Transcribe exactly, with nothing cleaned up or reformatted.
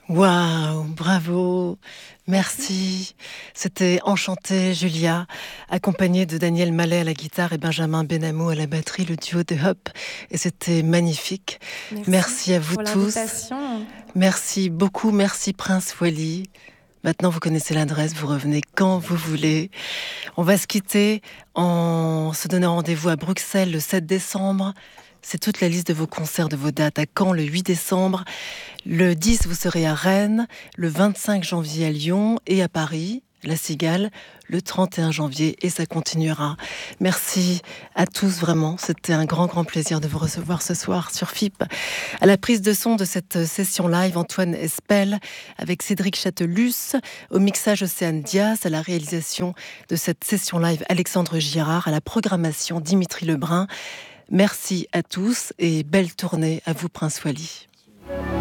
Waouh, bravo, merci. C'était Enchanté, Julia, accompagnée de Daniel Mallet à la guitare et Benjamin Benamou à la batterie, le duo de Hop. Et c'était magnifique. Merci Merci à vous pour tous. l'invitation. Merci beaucoup, merci Prince Wally. Maintenant, vous connaissez l'adresse, vous revenez quand vous voulez. On va se quitter en se donnant rendez-vous à Bruxelles le sept décembre. C'est toute la liste de vos concerts, de vos dates. À Caen, le huit décembre. Le dix, vous serez à Rennes. Le vingt-cinq janvier à Lyon et à Paris, La Cigale, le trente et un janvier. Et ça continuera. Merci à tous, vraiment. C'était un grand, grand plaisir de vous recevoir ce soir sur F I P. À la prise de son de cette session live, Antoine Espel, avec Cédric Châtelus, au mixage Océane Dias, à la réalisation de cette session live, Alexandre Girard, à la programmation, Dimitri Lebrun. Merci à tous et belle tournée à vous, Prince Wally.